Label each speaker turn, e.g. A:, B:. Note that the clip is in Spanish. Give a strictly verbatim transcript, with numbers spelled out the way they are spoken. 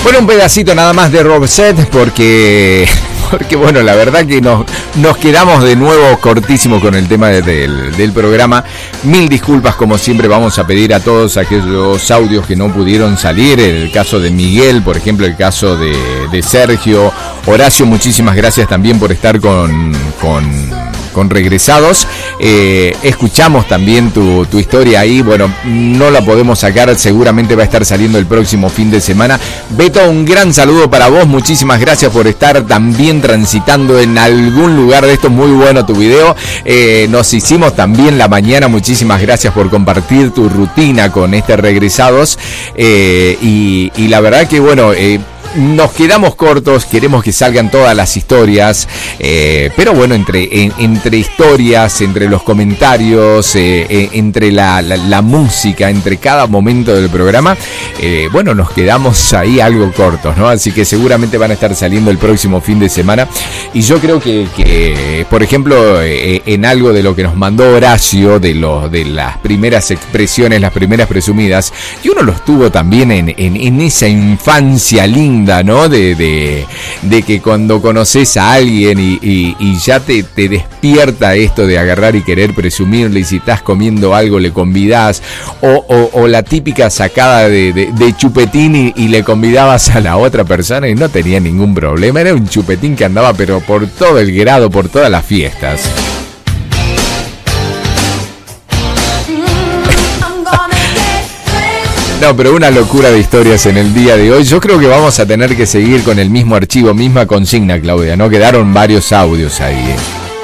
A: Bueno, un pedacito nada más de Roxette porque... Porque bueno, la verdad que nos, nos quedamos de nuevo cortísimos con el tema de, del, del programa. Mil disculpas, como siempre vamos a pedir a todos aquellos audios que no pudieron salir. El caso de Miguel, por ejemplo, el caso de, de Sergio. Horacio, muchísimas gracias también por estar con... con con Regresados. Eh, escuchamos también tu, tu historia ahí. Bueno, no la podemos sacar, seguramente va a estar saliendo el próximo fin de semana. Beto, un gran saludo para vos, muchísimas gracias por estar también transitando en algún lugar de esto. Muy bueno tu video. Eh, nos hicimos también la mañana, muchísimas gracias por compartir tu rutina con este Regresados. Eh, y, y la verdad que bueno... Eh, Nos quedamos cortos, queremos que salgan todas las historias, eh, pero bueno, entre, en, entre historias, entre los comentarios, eh, eh, entre la, la, la música, entre cada momento del programa, eh, bueno, nos quedamos ahí algo cortos, ¿no? Así que seguramente van a estar saliendo el próximo fin de semana. Y yo creo que, que por ejemplo, eh, en algo de lo que nos mandó Horacio, de, lo, de las primeras expresiones, las primeras presumidas, y uno los tuvo también en, en, en esa infancia linda, ¿no? De, de, de que cuando conoces a alguien y, y, y ya te, te despierta esto de agarrar y querer presumirle, y si estás comiendo algo le convidás, o, o, o la típica sacada de, de, de chupetín y, y le convidabas a la otra persona y no tenía ningún problema, era un chupetín que andaba pero por todo el grado, por todas las fiestas. No, pero una locura de historias en el día de hoy. Yo creo que vamos a tener que seguir con el mismo archivo, misma consigna, Claudia, ¿no? Quedaron varios audios ahí, ¿eh?